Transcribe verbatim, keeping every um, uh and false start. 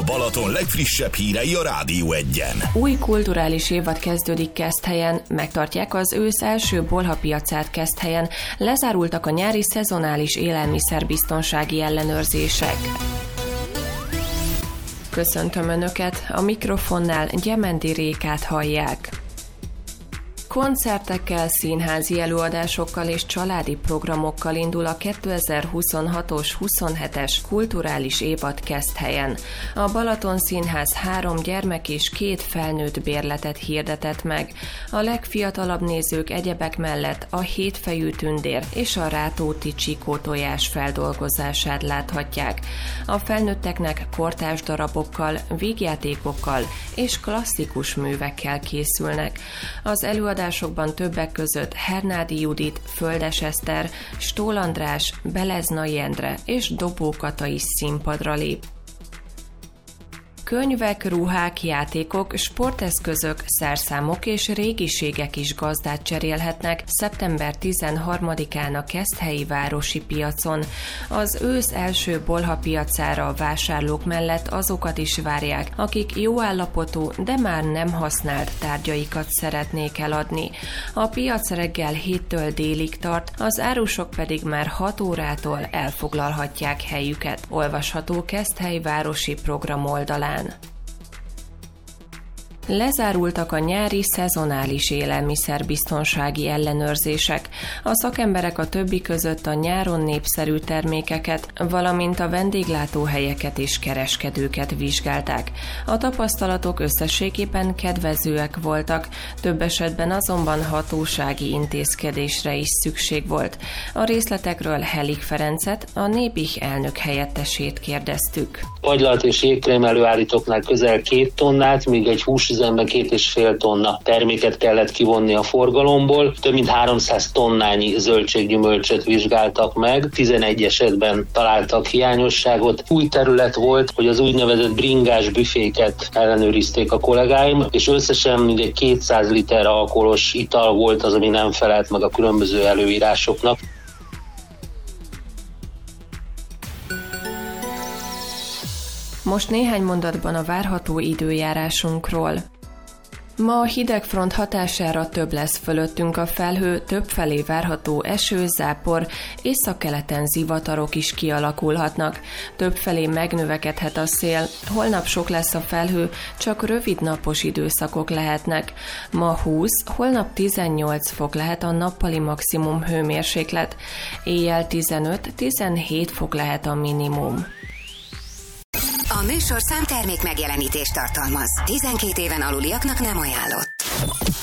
Balaton legfrissebb hírei a Rádió Egyen. Új kulturális évad kezdődik Keszthelyen, megtartják az ősz első bolhapiacát Keszthelyen, lezárultak a nyári szezonális élelmiszerbiztonsági ellenőrzések. Köszöntöm Önöket, a mikrofonnál Gyemendi Rékát hallják. Koncertekkel, színházi előadásokkal és családi programokkal indul a kétezer-huszonhatos huszonhetes kulturális évad Keszthelyen. A Balaton Színház három gyermek és két felnőtt bérletet hirdetett meg. A legfiatalabb nézők egyebek mellett a hétfejű tündér és a rátóti csikótojás feldolgozását láthatják. A felnőtteknek kortárs darabokkal, vígjátékokkal és klasszikus művekkel készülnek. Az előadás többek között Hernádi Judit, Földes Eszter, Stól András, Beleznai Endre és Dobó Kata is színpadra lép. Könyvek, ruhák, játékok, sporteszközök, szerszámok és régiségek is gazdát cserélhetnek szeptember tizenharmadikán a Keszthelyi városi piacon. Az ősz első bolhapiacára a vásárlók mellett azokat is várják, akik jó állapotú, de már nem használt tárgyaikat szeretnék eladni. A piac reggel héttől délig tart, az árusok pedig már hat órától elfoglalhatják helyüket. Olvasható Keszthely városi program oldalán. Lezárultak a nyári szezonális élelmiszerbiztonsági ellenőrzések. A szakemberek a többi között a nyáron népszerű termékeket, valamint a vendéglátóhelyeket és kereskedőket vizsgálták. A tapasztalatok összességében kedvezőek voltak, több esetben azonban hatósági intézkedésre is szükség volt. A részletekről Helik Ferencet, a Nébih elnök helyettesét kérdeztük. Agylalt és jégkrém előállítóknál közel két tonnát, míg egy húsüzemben két és fél tonna terméket kellett kivonni a forgalomból. Több mint háromszáz tonnányi zöldséggyümölcsöt vizsgáltak meg, tizenegy esetben találtak hiányosságot. Új terület volt, hogy az úgynevezett bringás büféket ellenőrizték a kollégáim, és összesen mindegy kétszáz liter alkoholos ital volt az, ami nem felelt meg a különböző előírásoknak. Most néhány mondatban a várható időjárásunkról. Ma a hidegfront hatására több lesz fölöttünk a felhő, többfelé várható eső, zápor, északkeleten zivatarok is kialakulhatnak. Többfelé megnövekedhet a szél, holnap sok lesz a felhő, csak rövid napos időszakok lehetnek. Ma húsz, holnap tizennyolc fok lehet a nappali maximum hőmérséklet, éjjel tizenöt-tizenhét fok lehet a minimum. A műsorszám termék megjelenítést tartalmaz. tizenkét éven aluliaknak nem ajánlott.